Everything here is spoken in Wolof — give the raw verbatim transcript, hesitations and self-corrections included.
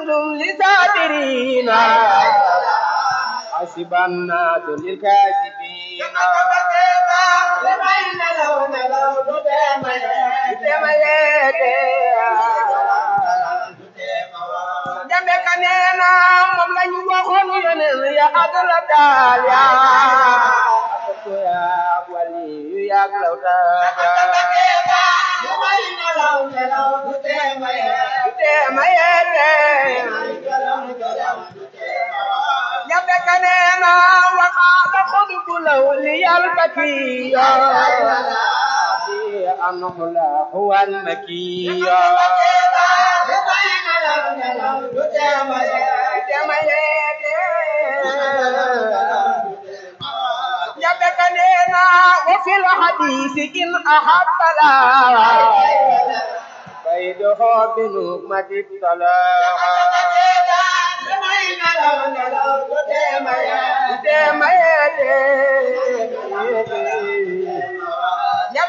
أنتم لسادرين حسب الناس للكاذبين jambe kanena mom lañu waxoon yeneen ya adala daal ya ko ya wali yu yak lawta jambe kanena waxaala xudbu lawli yalbakiya annahu la huwa almakiya يبتنينا وفي الحديث إن أحب لا بيده بنقمة الطلاق